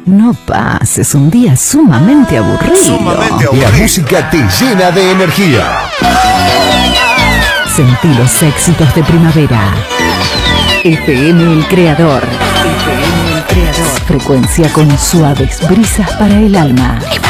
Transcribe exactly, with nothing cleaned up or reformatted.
No pases un día sumamente aburrido. Sumamente aburrido. La música te llena de energía. Sentí los éxitos de primavera. F M El Creador. F M El Creador. Frecuencia con suaves brisas para el alma.